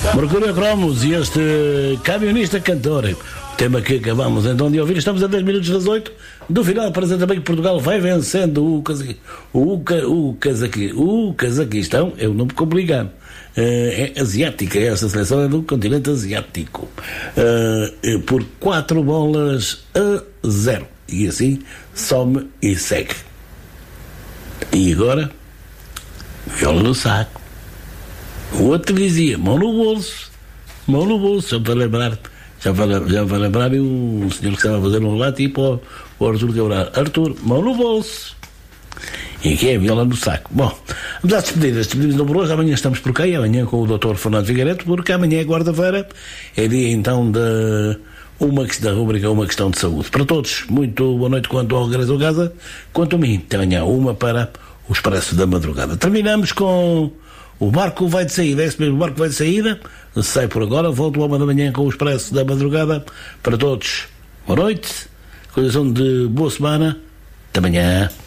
Mercúrio Cromos e este camionista cantor. O tema que acabamos então de ouvir. Estamos a 10 minutos das 8 do final. Parece também que Portugal vai vencendo o Cazaquistão. É um nome complicado. É asiática, esta seleção é do continente asiático. Por 4-0. E assim some e segue. E agora, viola no saco. O outro dizia, mão no bolso, só para lembrar. Já vai lembrar um senhor que estava a fazer um relato tipo o Arthur Cabral. Arthur, mão no bolso. E que é viola no saco. Bom, vamos às despedimos por hoje. Amanhã estamos por cá e amanhã com o Dr. Fernando Figueiredo, porque amanhã é quarta-feira, é dia então da rubrica Uma Questão de Saúde. Para todos, muito boa noite quanto ao regresso a casa, quanto a mim, até amanhã, uma para o Expresso da Madrugada. Terminamos com o barco vai de saída, é esse mesmo barco vai de saída, sai por agora, volto ao da manhã com o Expresso da Madrugada. Para todos, boa noite, condição de boa semana, até amanhã.